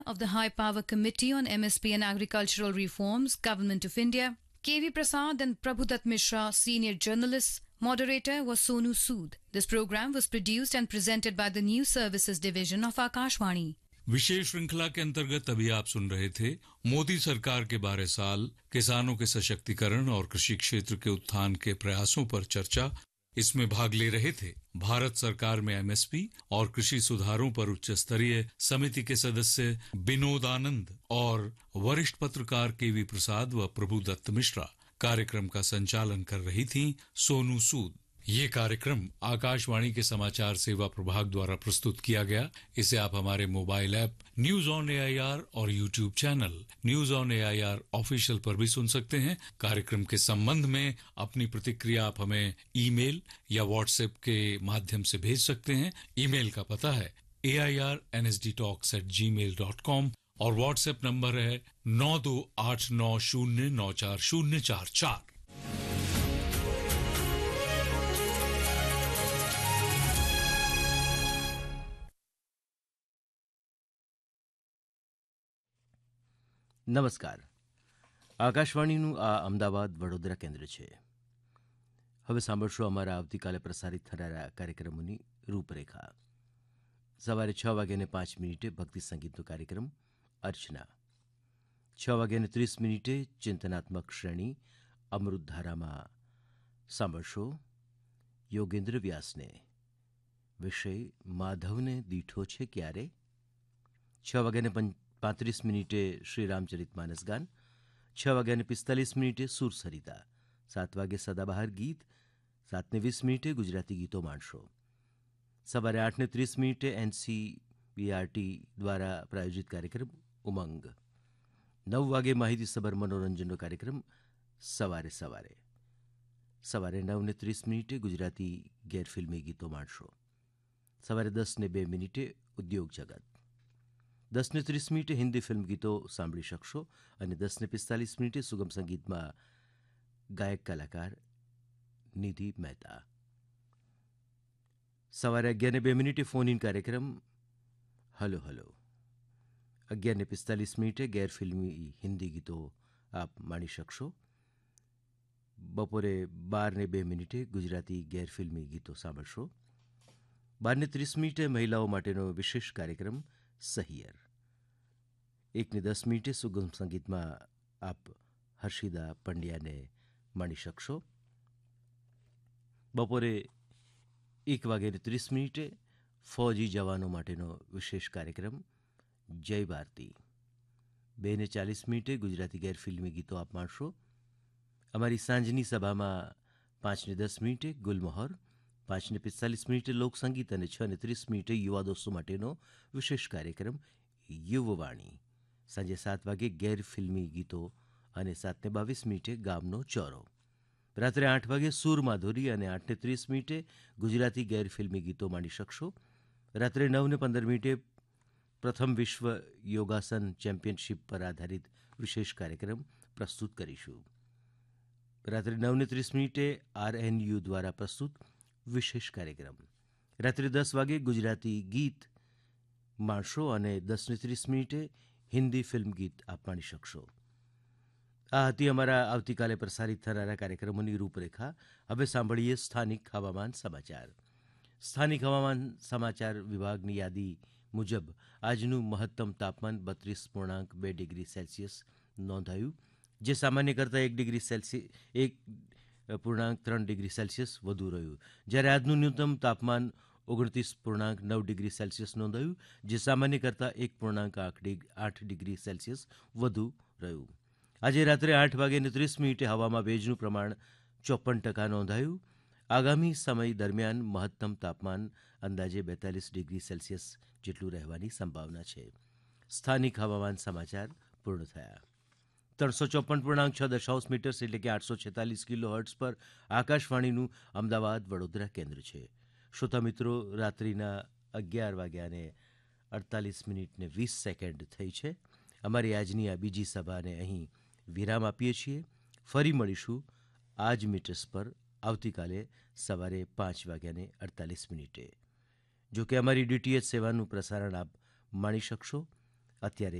of the High Power Committee on MSP and Agricultural Reforms, Government of India, KV Prasad and Prabhudat Mishra, senior journalists. Moderator was Sonu Sood. This program was produced and presented by the News Services Division of Akashvani. विशेष श्रृंखला के अंतर्गत अभी आप सुन रहे थे मोदी सरकार के 12 साल, किसानों के सशक्तिकरण और कृषि क्षेत्र के उत्थान के प्रयासों पर चर्चा। इसमें भाग ले रहे थे भारत सरकार में एमएसपी और कृषि सुधारों पर उच्च स्तरीय समिति के सदस्य विनोद आनंद और वरिष्ठ पत्रकार केवी प्रसाद व प्रभुदत्त मिश्रा। कार्यक्रम का संचालन कर रही थी सोनू सूद। ये कार्यक्रम आकाशवाणी के समाचार सेवा प्रभाग द्वारा प्रस्तुत किया गया। इसे आप हमारे mobile app news on AIR और YouTube channel news on AIR official पर भी सुन सकते हैं। कार्यक्रम के संबंध में अपनी प्रतिक्रिया आप हमें ईमेल या व्हाट्सएप के माध्यम से भेज सकते हैं। ईमेल का पता है airnsdtalks@gmail.com और व्हाट्सएप नंबर है 9289094044। નમસ્કાર. આકાશવાણીનું આ અમદાવાદ વડોદરા કેન્દ્ર છે. હવે સાંભળશો અમારા આવતીકાલે પ્રસારિત થનારા કાર્યક્રમોની રૂપરેખા. સવારે 6:05 ભક્તિ સંગીતનો કાર્યક્રમ અર્ચના. 6:30 ચિંતનાત્મક શ્રેણી અમૃતધારામાં સાંભળશો યોગેન્દ્ર વ્યાસને. વિષય માધવને દીઠો છે ક્યારે. 6:35 શ્રી રામચરિત માનસ ગાન. 6:45 સુર સરિતા. 7 વાગે સદાબહાર ગીત. 7:20 ગુજરાતી ગીતો માણશો. સવારે 8:30 એનસીઈઆરટી દ્વારા પ્રાયોજિત કાર્યક્રમ ઉમંગ. 9 વાગે માહિતીસભર મનોરંજનનો કાર્યક્રમ સવારે 9:30 ગુજરાતી ગેરફિલ્મી ગીતો માણશો. સવારે 10:02 ઉદ્યોગ જગત. 10:30 હિન્દી ફિલ્મ ગીતો સાંભળી શકશો અને 10:45 સુગમ સંગીતમાં ગાયક કલાકાર નિધિ મહેતા. સવારે 11:02 ફોન ઇન કાર્યક્રમ હલો હલો. 11:45 ગેરફિલ્મી હિન્દી ગીતો આપ માણી શકશો. બપોરે 12:02 ગુજરાતી ગેરફિલ્મી ગીતો સાંભળશો. 12:30 મહિલાઓ માટેનો વિશેષ કાર્યક્રમ સહિયર. 1:10 સુગમ સંગીતમાં આપ હર્ષિદા પંડ્યાને માણી શકશો. બપોરે 1:30 ફૌજી જવાનો માટેનો વિશેષ કાર્યક્રમ જય ભારતી. 2:40 ગુજરાતી ગેરફિલ્મી ગીતો આપ માણશો. અમારી સાંજની સભામાં 5:10 ગુલમોહર, 5:45 લોકસંગીત અને 6:30 યુવા દોસ્તો માટેનો વિશેષ કાર્યક્રમ યુવવાણી. સાંજે 7 વાગે ગેરફિલ્મી ગીતો અને 7:22 ગામનો ચોરો. રાત્રે 8 વાગે સુર માધુરી અને 8:30 ગુજરાતી ગેરફિલ્મી ગીતો માણી શકશો. રાત્રે 9:15 પ્રથમ વિશ્વ યોગાસન ચેમ્પિયનશિપ પર આધારિત વિશેષ કાર્યક્રમ પ્રસ્તુત કરીશું. રાત્રે 9:30 આરએનયુ દ્વારા પ્રસ્તુત વિશેષ કાર્યક્રમ. રાત્રે 10 વાગે ગુજરાતી ગીત માણશો અને 10:30 હિન્દી ફિલ્મ ગીત આપ માણી શકશો. આ હતી અમારા આવતીકાલે પ્રસારિત થનારા કાર્યક્રમોની રૂપરેખા. હવે સાંભળીએ સ્થાનિક હવામાન સમાચાર. સ્થાનિક હવામાન સમાચાર વિભાગની યાદી મુજબ આજનું મહત્તમ તાપમાન 32.2 ડિગ્રી સેલ્સિયસ નોંધાયું, જે સામાન્ય કરતાં 1.3 ડિગ્રી સેલ્સિયસ વધુ રહ્યું. જ્યારે આજનું ન્યૂનતમ તાપમાન 29.9 ડિગ્રી સેલ્સિયસ નોંધાયું, જે સામાન્ય કરતાં 1.8 ડિગ્રી સેલ્સિયસ વધુ રહ્યું. આજે રાત્રે 8:30 હવામાં ભેજનું પ્રમાણ 54% નોંધાયું. આગામી સમય દરમિયાન મહત્તમ તાપમાન અંદાજે 42 ડિગ્રી સેલ્સિયસ જેટલું રહેવાની સંભાવના છે. સ્થાનિક હવામાન સમાચાર પૂર્ણ થયા. 354.6 મીટર્સ એટલે કે 846 કિલો હર્ટ્ઝ પર આકાશવાણીનું અમદાવાદ વડોદરા કેન્દ્ર છે. શ્રોતા મિત્રો, રાત્રિના 11:48 થઈ છે. અમારી આજની આ બીજી સભાને અહીં વિરામ આપીએ છીએ. ફરી મળીશું આ જ મીટર્સ પર આવતીકાલે સવારે 5:48. જો કે અમારી ડીટીએચ સેવાનું પ્રસારણ આપ માણી શકશો અત્યારે